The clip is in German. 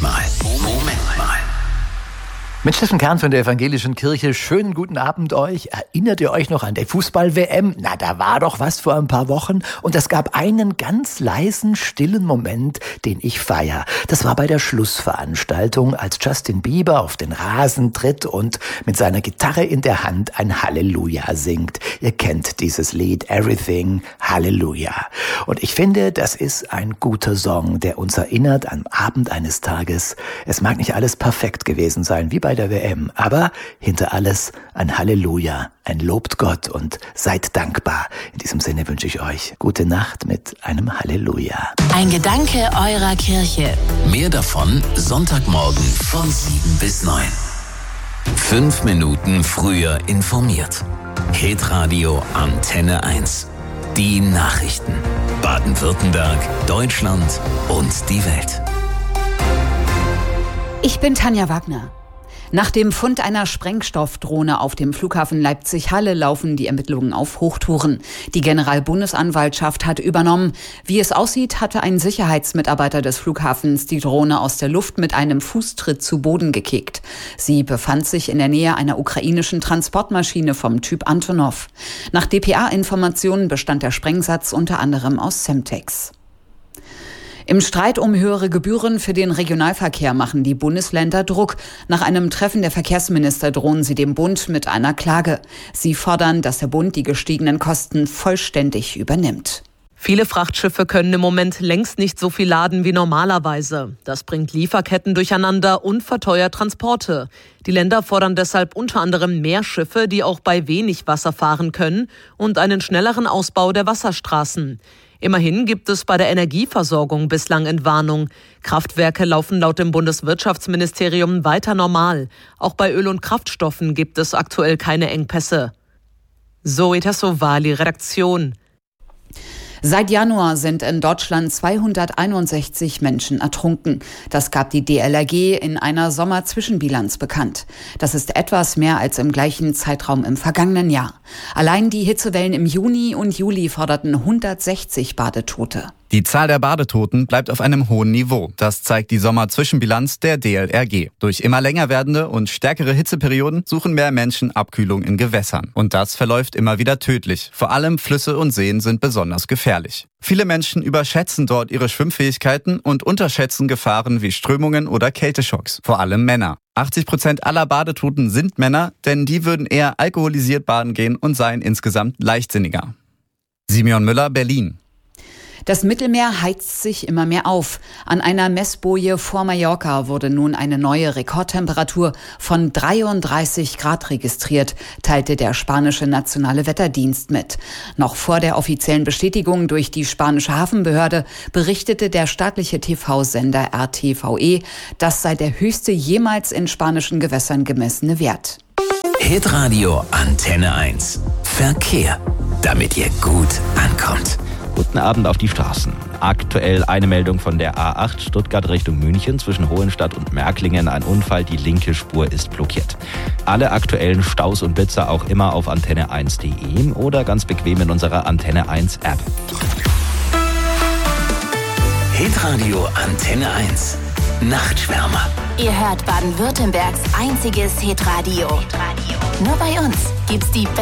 Mit Steffen Kern von der Evangelischen Kirche. Schönen guten Abend euch. Erinnert ihr euch noch an die Fußball-WM? Na, da war doch was vor ein paar Wochen. Und es gab einen ganz leisen, stillen Moment, den ich feier. Das war bei der Schlussveranstaltung, als Justin Bieber auf den Rasen tritt und mit seiner Gitarre in der Hand ein Halleluja singt. Ihr kennt dieses Lied, Everything, Halleluja. Und ich finde, das ist ein guter Song, der uns erinnert am Abend eines Tages. Es mag nicht alles perfekt gewesen sein, wie bei der WM, aber hinter alles ein Halleluja, ein Lobt Gott und seid dankbar. In diesem Sinne wünsche ich euch gute Nacht mit einem Halleluja. Ein Gedanke eurer Kirche. Mehr davon Sonntagmorgen von 7 bis 9. 5 Minuten früher informiert. Hitradio Antenne 1. Die Nachrichten. Baden-Württemberg, Deutschland und die Welt. Ich bin Tanja Wagner. Nach dem Fund einer Sprengstoffdrohne auf dem Flughafen Leipzig-Halle laufen die Ermittlungen auf Hochtouren. Die Generalbundesanwaltschaft hat übernommen. Wie es aussieht, hatte ein Sicherheitsmitarbeiter des Flughafens die Drohne aus der Luft mit einem Fußtritt zu Boden gekickt. Sie befand sich in der Nähe einer ukrainischen Transportmaschine vom Typ Antonov. Nach dpa-Informationen bestand der Sprengsatz unter anderem aus Semtex. Im Streit um höhere Gebühren für den Regionalverkehr machen die Bundesländer Druck. Nach einem Treffen der Verkehrsminister drohen sie dem Bund mit einer Klage. Sie fordern, dass der Bund die gestiegenen Kosten vollständig übernimmt. Viele Frachtschiffe können im Moment längst nicht so viel laden wie normalerweise. Das bringt Lieferketten durcheinander und verteuert Transporte. Die Länder fordern deshalb unter anderem mehr Schiffe, die auch bei wenig Wasser fahren können, und einen schnelleren Ausbau der Wasserstraßen. Immerhin gibt es bei der Energieversorgung bislang Entwarnung. Kraftwerke laufen laut dem Bundeswirtschaftsministerium weiter normal. Auch bei Öl und Kraftstoffen gibt es aktuell keine Engpässe. Zoe Tassovali, Redaktion. Seit Januar sind in Deutschland 261 Menschen ertrunken. Das gab die DLRG in einer Sommerzwischenbilanz bekannt. Das ist etwas mehr als im gleichen Zeitraum im vergangenen Jahr. Allein die Hitzewellen im Juni und Juli forderten 160 Badetote. Die Zahl der Badetoten bleibt auf einem hohen Niveau. Das zeigt die Sommerzwischenbilanz der DLRG. Durch immer länger werdende und stärkere Hitzeperioden suchen mehr Menschen Abkühlung in Gewässern. Und das verläuft immer wieder tödlich. Vor allem Flüsse und Seen sind besonders gefährlich. Viele Menschen überschätzen dort ihre Schwimmfähigkeiten und unterschätzen Gefahren wie Strömungen oder Kälteschocks. Vor allem Männer. 80% aller Badetoten sind Männer, denn die würden eher alkoholisiert baden gehen und seien insgesamt leichtsinniger. Simeon Müller, Berlin. Das Mittelmeer heizt sich immer mehr auf. An einer Messboje vor Mallorca wurde nun eine neue Rekordtemperatur von 33 Grad registriert, teilte der spanische Nationale Wetterdienst mit. Noch vor der offiziellen Bestätigung durch die spanische Hafenbehörde berichtete der staatliche TV-Sender RTVE, das sei der höchste jemals in spanischen Gewässern gemessene Wert. Hitradio Antenne 1. Verkehr, damit ihr gut ankommt. Guten Abend auf die Straßen. Aktuell eine Meldung von der A8 Stuttgart Richtung München zwischen Hohenstadt und Märklingen. Ein Unfall, die linke Spur ist blockiert. Alle aktuellen Staus und Blitzer auch immer auf antenne1.de oder ganz bequem in unserer Antenne 1 App. Hitradio Antenne 1. Nachtschwärmer. Ihr hört Baden-Württembergs einziges Hitradio. Nur bei uns gibt's die